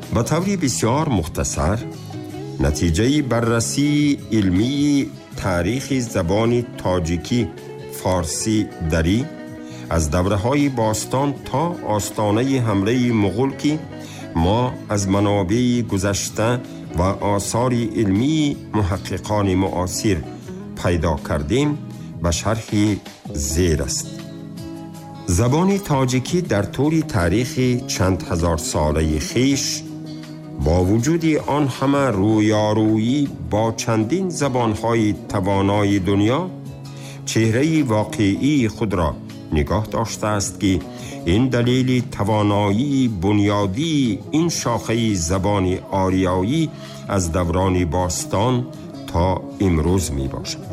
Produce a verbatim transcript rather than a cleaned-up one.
به طوری بسیار مختصر، نتیجه بررسی علمی تاریخ زبان تاجیکی فارسی دری از دوره‌های باستان تا آستانه حمله مغول که ما از منابع گذشته و آثار علمی محققان معاصر پیدا کردیم به شرح زیر است. زبان تاجیکی در طول تاریخ چند هزار ساله خیش با وجود آن همه رویارویی با چندین زبانهای توانای دنیا چهره واقعی خود را نگاه داشته است که این دلیل توانایی بنیادی این شاخه زبان آریایی از دوران باستان تا امروز می باشد.